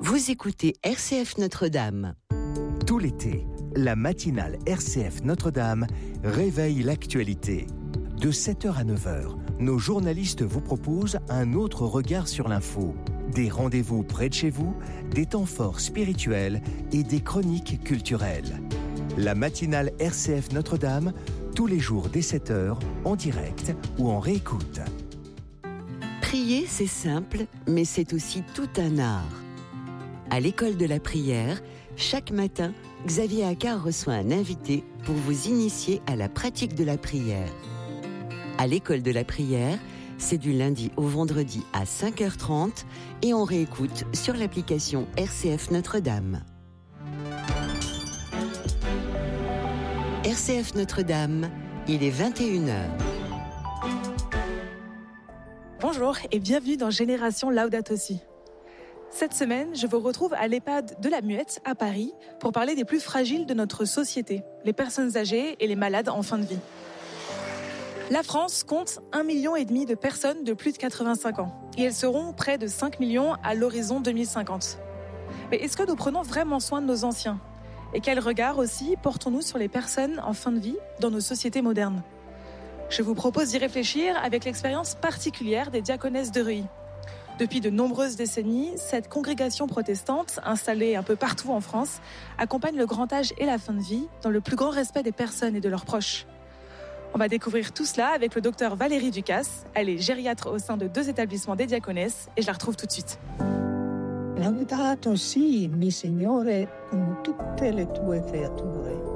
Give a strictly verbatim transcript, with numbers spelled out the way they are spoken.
Vous écoutez R C F Notre-Dame. Tout l'été, la matinale R C F Notre-Dame réveille l'actualité. De sept heures à neuf heures, nos journalistes vous proposent un autre regard sur l'info. Des rendez-vous près de chez vous, des temps forts spirituels et des chroniques culturelles. La matinale R C F Notre-Dame, tous les jours dès sept heures, en direct ou en réécoute. Prier, c'est simple, mais c'est aussi tout un art. À l'école de la prière, chaque matin, Xavier Accard reçoit un invité pour vous initier à la pratique de la prière. À l'école de la prière, c'est du lundi au vendredi à cinq heures trente et on réécoute sur l'application R C F Notre-Dame. R C F Notre-Dame, il est vingt et une heures. Bonjour et bienvenue dans Génération Laudato Si. Cette semaine, je vous retrouve à l'EHPAD de la Muette à Paris pour parler des plus fragiles de notre société, les personnes âgées et les malades en fin de vie. La France compte un virgule cinq million de personnes de plus de quatre-vingt-cinq ans et elles seront près de cinq millions à l'horizon deux mille cinquante. Mais est-ce que nous prenons vraiment soin de nos anciens ? Et quel regard aussi portons-nous sur les personnes en fin de vie dans nos sociétés modernes ? Je vous propose d'y réfléchir avec l'expérience particulière des diaconesses de Reuilly. Depuis de nombreuses décennies, cette congrégation protestante, installée un peu partout en France, accompagne le grand âge et la fin de vie dans le plus grand respect des personnes et de leurs proches. On va découvrir tout cela avec le docteur Valérie Ducasse. Elle est gériatre au sein de deux établissements des diaconesses et je la retrouve tout de suite. Laudato si, mi Signore, con tutte le tue creature.